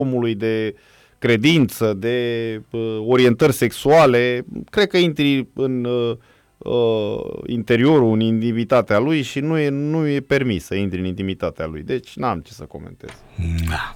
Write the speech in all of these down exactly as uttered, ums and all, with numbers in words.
omului, de credință, de uh, orientări sexuale, cred că intri în uh, uh, interiorul, în intimitatea lui și nu e, nu e permis să intri în intimitatea lui. Deci n-am ce să comentez. Da.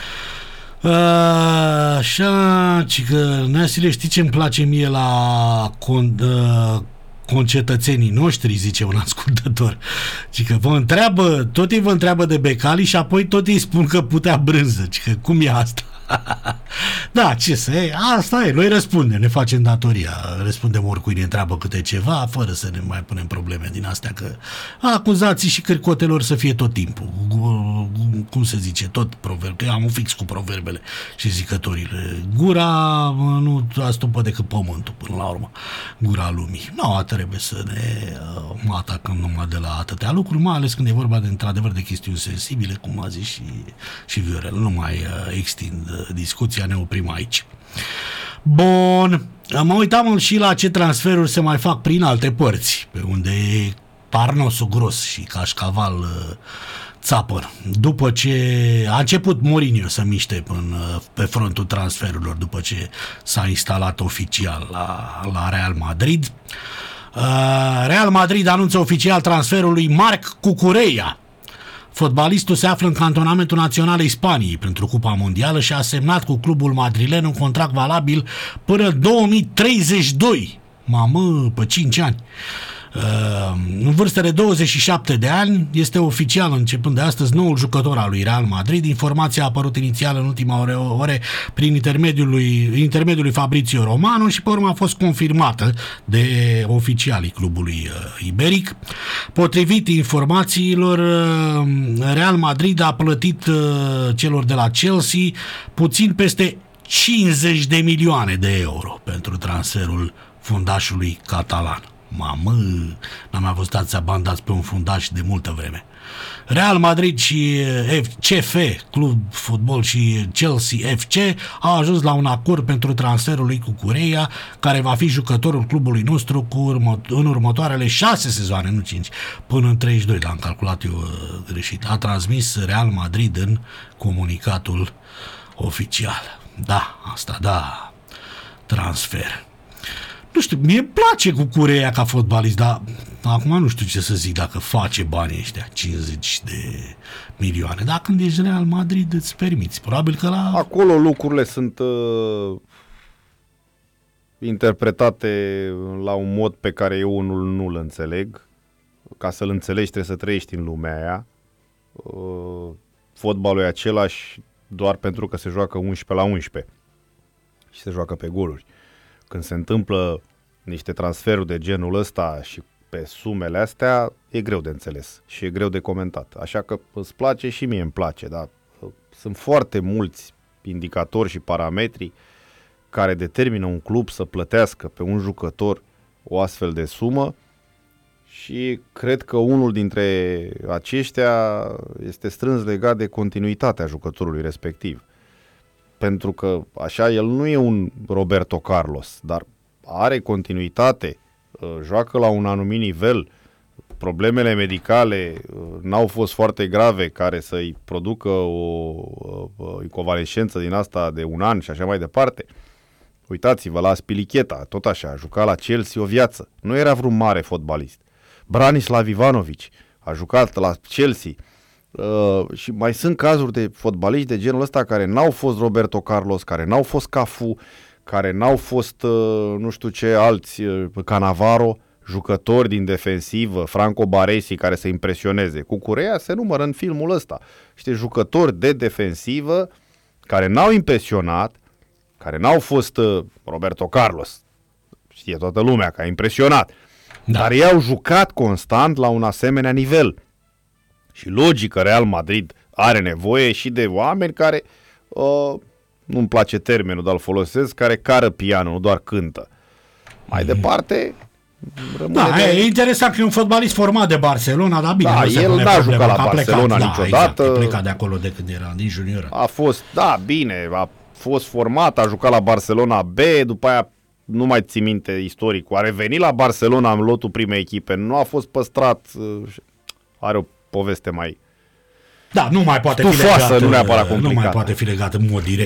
Așa, că Neasile, știi ce îmi place mie la con, uh, concetățenii noștri, zice un ascultător, că vă întreabă, tot ei vă întreabă de Becali și apoi tot ei spun că putea brânză, că cum e asta? Da, ce să e, asta e, noi răspundem, ne facem datoria, răspundem oricui ne întreabă câte ceva, fără să ne mai punem probleme din astea, că acuzații și cârcotelor să fie tot timpul, cum se zice, tot proverb, că eu am un fix cu proverbele și zicătorile, gura nu astupă decât pământul până la urmă, gura lumii, nu, trebuie să ne uh, atacăm numai de la atâtea lucruri, mai ales când e vorba de într-adevăr de chestiuni sensibile, cum a zis și, și Viorel, nu mai uh, extind discuția, ne oprim aici. Bun, mă uitam și la ce transferuri se mai fac prin alte părți, pe unde e parnosul gros și cașcaval țapăr. După ce a început Mourinho să miște până pe frontul transferurilor, după ce s-a instalat oficial la, la Real Madrid. Real Madrid anunță oficial transferul lui Marc Cucurella. Fotbalistul se află în cantonamentul național Spaniei pentru Cupa Mondială și a semnat cu clubul madrilen un contract valabil până două mii treizeci și doi. Mamă, pe cinci ani. În vârstă de douăzeci și șapte de ani, este oficial începând de astăzi noul jucător al lui Real Madrid. Informația a apărut inițial în ultima ore, ore prin intermediul lui, intermediul lui Fabrizio Romano și pe urmă a fost confirmată de oficialii clubului iberic. Potrivit informațiilor, Real Madrid a plătit celor de la Chelsea puțin peste cincizeci de milioane de euro pentru transferul fundașului catalan. Mamă, n-am mai văzut atâția bani dați pe un fundaș de multă vreme. Real Madrid și C F, Club Fotbal, și Chelsea F C au ajuns la un acord pentru transferul lui Cucurella, care va fi jucătorul clubului nostru cu urmă, în următoarele șase sezoane, nu cinci, până în treizeci și doi, l-am calculat eu greșit. A transmis Real Madrid în comunicatul oficial. Da, asta da, transfer. Nu știu, mie îmi place Cucurella ca fotbalist, dar acum nu știu ce să zic dacă face banii ăștia, cincizeci de milioane. Dar când ești Real Madrid îți permiți, probabil că la... Acolo lucrurile sunt uh, interpretate la un mod pe care eu unul nu-l înțeleg. Ca să-l înțelegi trebuie să trăiești în lumea aia. Uh, fotbalul e același doar pentru că se joacă unsprezece la unsprezece și se joacă pe goluri. Când se întâmplă niște transferuri de genul ăsta și pe sumele astea, e greu de înțeles și e greu de comentat. Așa că îți place și mie îmi place, dar sunt foarte mulți indicatori și parametri care determină un club să plătească pe un jucător o astfel de sumă și cred că unul dintre aceștia este strâns legat de continuitatea jucătorului respectiv. Pentru că așa el nu e un Roberto Carlos, dar are continuitate, joacă la un anumit nivel, problemele medicale n-au fost foarte grave care să-i producă o, o convalescență din asta de un an și așa mai departe. Uitați-vă la Spilicheta, tot așa, a jucat la Chelsea o viață, nu era vreun mare fotbalist. Branislav Ivanovic a jucat la Chelsea. Uh, și mai sunt cazuri de fotbaliști de genul ăsta care n-au fost Roberto Carlos, care n-au fost Cafu, care n-au fost uh, nu știu ce alți, uh, Cannavaro, jucători din defensivă, Franco Baresi care să impresioneze. Cucurella se numără în filmul ăsta. Știi, jucători de defensivă care n-au impresionat, care n-au fost uh, Roberto Carlos. Știe toată lumea că a impresionat. Da. Dar ei au jucat constant la un asemenea nivel. Și logic că Real Madrid are nevoie și de oameni care, uh, nu-mi place termenul, dar îl folosesc, care cară pianul, nu doar cântă. Mai mm. departe, da, de... e interesant că e un fotbalist format de Barcelona, dar bine, da, nu se el n-a jucat la Barcelona plecat, niciodată. Da, exact, a plecat de acolo de când era din junior. A fost, da, bine, a fost format, a jucat la Barcelona B, după aia nu mai țin minte istoricul, a revenit la Barcelona în lotul primei echipe, nu a fost păstrat, are o poveste mai Da, nu mai poate fi Stufoasă, legat, nu neapărat nu mai complicată. poate fi legat în mod direct